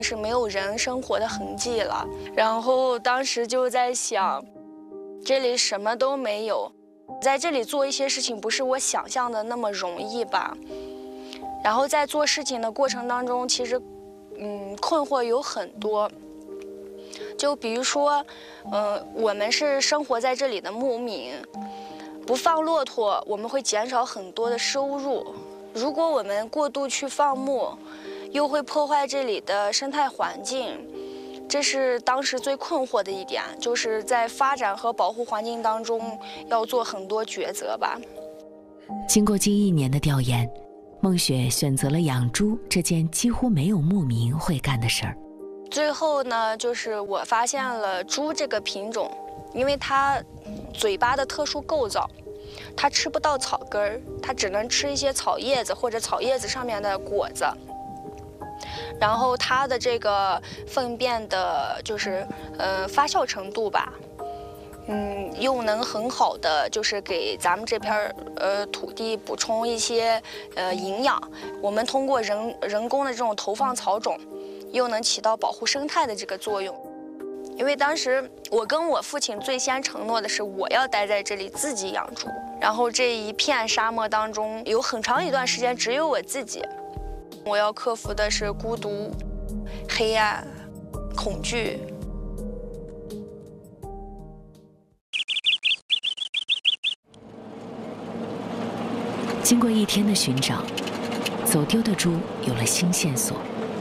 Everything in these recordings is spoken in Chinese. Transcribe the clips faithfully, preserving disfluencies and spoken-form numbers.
是没有人生活的痕迹了。然后当时就在想，这里什么都没有，在这里做一些事情不是我想象的那么容易吧。然后在做事情的过程当中，其实，嗯，困惑有很多。就比如说，呃，我们是生活在这里的牧民，不放骆驼，我们会减少很多的收入。如果我们过度去放牧，又会破坏这里的生态环境。这是当时最困惑的一点，就是在发展和保护环境当中要做很多抉择吧。 经过近一年的调研，孟雪选择了养猪这件几乎没有牧民会干的事儿。 最后呢，就是我发现了猪这个品种，因为它嘴巴的特殊构造，它吃不到草根儿，它只能吃一些草叶子或者草叶子上面的果子。然后它的这个粪便的，就是呃发酵程度吧，嗯，又能很好的就是给咱们这片呃土地补充一些呃营养。我们通过人人工的这种投放草种，又能起到保护生态的这个作用。因为当时我跟我父亲最先承诺的是，我要待在这里自己养猪。然后这一片沙漠当中，有很长一段时间只有我自己。我要克服的是孤独、黑暗、恐惧。 经过一天的寻找，走丢的猪有了新线索。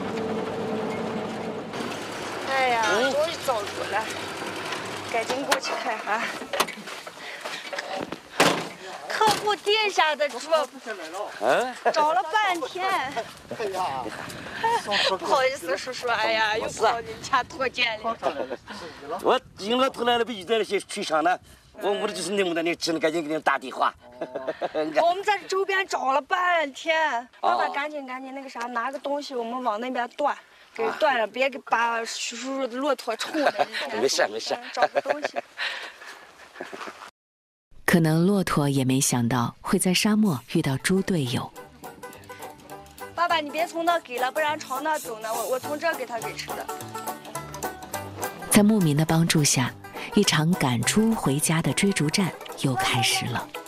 哎呀，终于找着了，赶紧过去看看。客户定下的猪， 嗯， 找了半天。 哎呀， 不好意思，叔叔，哎呀，又跑人家拖见了。 我因老头来了，必须在那些吹响呢。我我就是那么的，你只能赶紧给你打电话。 我们在周边找了半天，爸爸赶紧赶紧那个啥，拿个东西，我们往那边断，给断了，别给把叔叔的骆驼冲了。 没事没事， 找个东西。 可能骆驼也没想到会在沙漠遇到猪队友。 爸爸，你别从那给了，不然朝那走呢。我我从这给他给吃的。 在牧民的帮助下，一场赶猪回家的追逐战又开始了。